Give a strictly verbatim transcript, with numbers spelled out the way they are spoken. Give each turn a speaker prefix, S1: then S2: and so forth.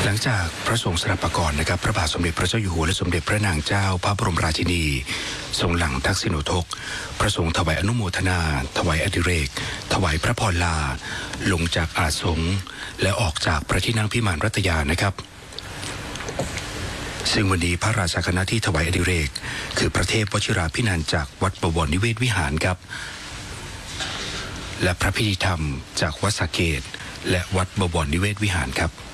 S1: หลังจากพระสงฆ์สดับประกรณ์นะครับพระบาทสมเด็จพระเจ้าอยู่หัวและสมเด็จพระนางเจ้าพระบรมราชินีทรงหลังทักษิณูทกพระสงฆ์ถวายอนุโมทนาถวายอดิเรกถวายพระพรลาลงจากอาสงฆ์และออกจากพระที่นั่งพิมานรัตยานะครับซึ่งวันนี้พระราชาคณะที่ถวายอดิเรกคือพระเทพวชิราภินันท์จากวัดบวรนิเวศวิหารครับและพระพิธีธรรมจากวัดสาเกตและวัดบวรนิเวศวิหารครับ